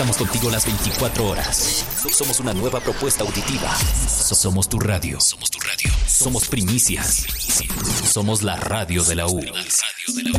Estamos contigo las 24 horas. Somos una nueva propuesta auditiva. Somos tu radio. Somos primicias. Somos la radio de la U.